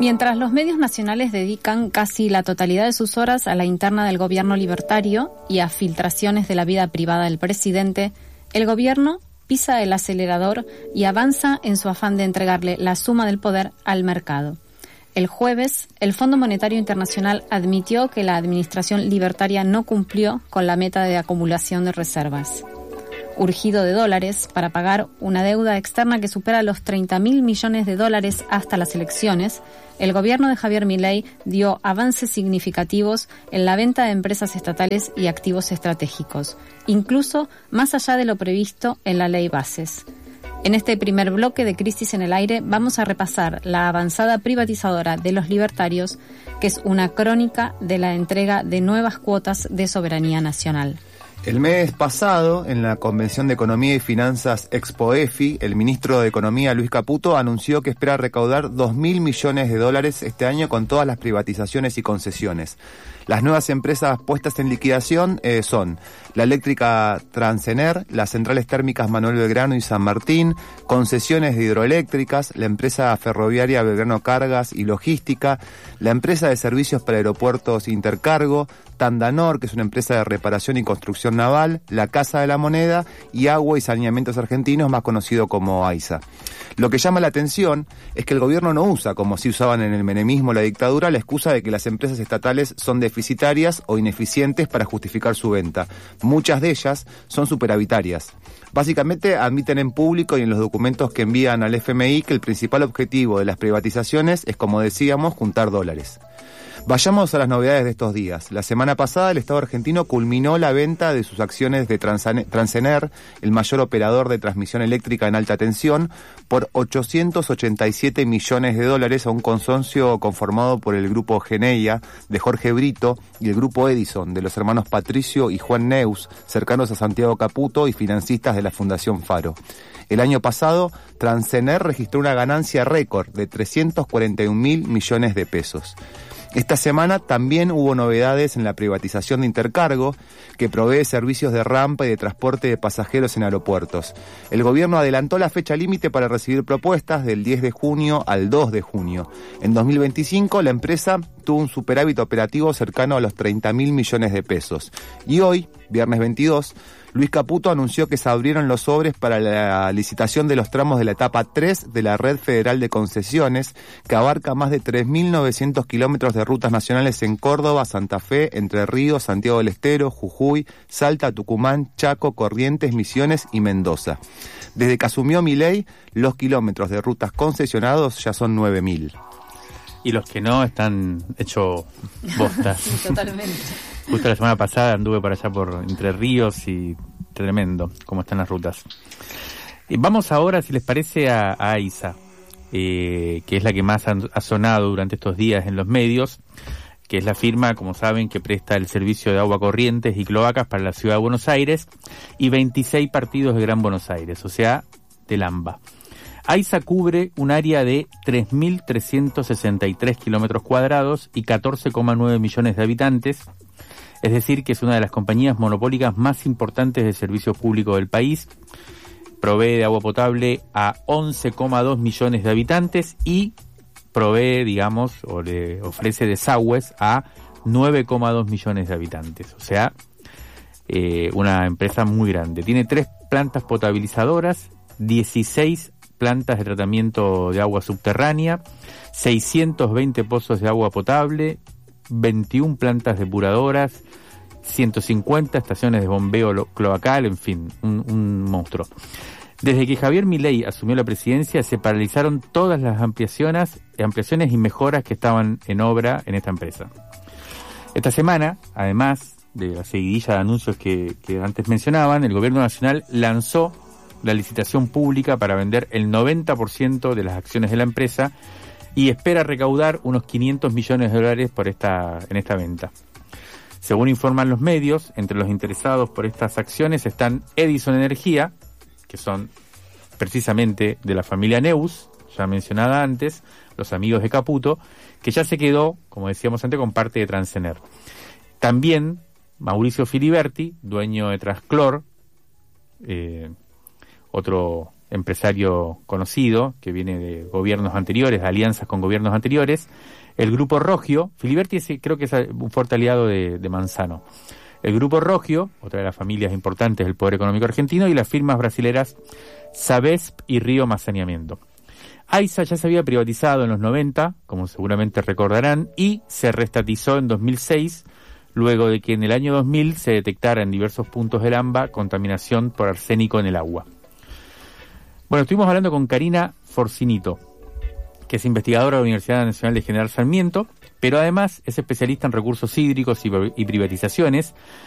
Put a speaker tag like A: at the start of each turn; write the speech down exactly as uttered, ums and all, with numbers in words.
A: Mientras los medios nacionales dedican casi la totalidad de sus horas a la interna del gobierno libertario y a filtraciones de la vida privada del presidente, el gobierno pisa el acelerador y avanza en su afán de entregarle la suma del poder al mercado. El jueves, el Fondo Monetario Internacional admitió que la administración libertaria no cumplió con la meta de acumulación de reservas. Urgido de dólares para pagar una deuda externa que supera los treinta mil millones de dólares hasta las elecciones, el gobierno de Javier Milei dio avances significativos en la venta de empresas estatales y activos estratégicos, incluso más allá de lo previsto en la Ley Bases. En este primer bloque de Crisis en el Aire vamos a repasar la avanzada privatizadora de los libertarios, que es una crónica de la entrega de nuevas cuotas de soberanía nacional.
B: El mes pasado, en la Convención de Economía y Finanzas Expo-EFI, el ministro de Economía, Luis Caputo, anunció que espera recaudar dos mil millones de dólares este año con todas las privatizaciones y concesiones. Las nuevas empresas puestas en liquidación eh, son la eléctrica Transener, las centrales térmicas Manuel Belgrano y San Martín, concesiones de hidroeléctricas, la empresa ferroviaria Belgrano Cargas y Logística, la empresa de servicios para aeropuertos Intercargo, Tandanor, que es una empresa de reparación y construcción naval, la Casa de la Moneda y Agua y Saneamientos Argentinos, más conocido como AISA. Lo que llama la atención es que el gobierno no usa, como si usaban en el menemismo o la dictadura, la excusa de que las empresas estatales son deficitarias o ineficientes para justificar su venta. Muchas de ellas son superavitarias. Básicamente admiten en público y en los documentos que envían al F M I que el principal objetivo de las privatizaciones es, como decíamos, juntar dólares. Vayamos a las novedades de estos días. La semana pasada el Estado argentino culminó la venta de sus acciones de Transener, el mayor operador de transmisión eléctrica en alta tensión, por ochocientos ochenta y siete millones de dólares a un consorcio conformado por el grupo Geneia de Jorge Brito y el grupo Edison de los hermanos Patricio y Juan Neus, cercanos a Santiago Caputo y financistas de la Fundación Faro. El año pasado, Transener registró una ganancia récord de trescientos cuarenta y un mil millones de pesos. Esta semana también hubo novedades en la privatización de Intercargo, que provee servicios de rampa y de transporte de pasajeros en aeropuertos. El gobierno adelantó la fecha límite para recibir propuestas del diez de junio al dos de junio. En dos mil veinticinco, la empresa tuvo un superávit operativo cercano a los treinta mil millones de pesos. Y hoy, viernes veintidós, Luis Caputo anunció que se abrieron los sobres para la licitación de los tramos de la etapa tres de la Red Federal de Concesiones, que abarca más de tres mil novecientos kilómetros de rutas nacionales en Córdoba, Santa Fe, Entre Ríos, Santiago del Estero, Jujuy, Salta, Tucumán, Chaco, Corrientes, Misiones y Mendoza. Desde que asumió Milei, los kilómetros de rutas concesionados ya son nueve mil.
C: Y los que no están hecho bosta.
A: Sí, totalmente.
C: Justo la semana pasada anduve para allá por Entre Ríos y tremendo cómo están las rutas. Eh, vamos ahora, si les parece, a, a AISA, eh, que es la que más ha, ha sonado durante estos días en los medios, que es la firma, como saben, que presta el servicio de agua corrientes y cloacas para la ciudad de Buenos Aires y veintiséis partidos de Gran Buenos Aires, o sea, del AMBA. AISA cubre un área de tres mil trescientos sesenta y tres kilómetros cuadrados y catorce coma nueve millones de habitantes, es decir, que es una de las compañías monopólicas más importantes de servicio público del país. Provee de agua potable a once coma dos millones de habitantes y provee, digamos, o le ofrece desagües a nueve coma dos millones de habitantes. O sea, eh, una empresa muy grande. Tiene tres plantas potabilizadoras, dieciséis plantas de tratamiento de agua subterránea, seiscientos veinte pozos de agua potable, veintiuna plantas depuradoras, ciento cincuenta estaciones de bombeo cloacal, en fin, un, un monstruo. Desde que Javier Milei asumió la presidencia, se paralizaron todas las ampliaciones, ampliaciones y mejoras que estaban en obra en esta empresa. Esta semana, además de la seguidilla de anuncios que, que antes mencionaban, el gobierno nacional lanzó la licitación pública para vender el noventa por ciento de las acciones de la empresa y espera recaudar unos quinientos millones de dólares por esta, en esta venta. Según informan los medios, entre los interesados por estas acciones están Edison Energía, que son precisamente de la familia Neus, ya mencionada antes, los amigos de Caputo, que ya se quedó, como decíamos antes, con parte de Transener. También Mauricio Filiberti, dueño de Transclor, eh, otro empresario conocido, que viene de gobiernos anteriores, de alianzas con gobiernos anteriores. El Grupo Rogio, Filiberti es, creo que es un fuerte aliado de, de Manzano. El Grupo Rogio, otra de las familias importantes del poder económico argentino, y las firmas brasileras Sabesp y Río Más Saneamiento. AISA ya se había privatizado en los noventa, como seguramente recordarán, y se reestatizó en dos mil seis, luego de que en el año dos mil se detectara en diversos puntos del AMBA contaminación por arsénico en el agua. Bueno, estuvimos hablando con Karina Forcinito, que es investigadora de la Universidad Nacional de General Sarmiento, pero además es especialista en recursos hídricos y, y privatizaciones,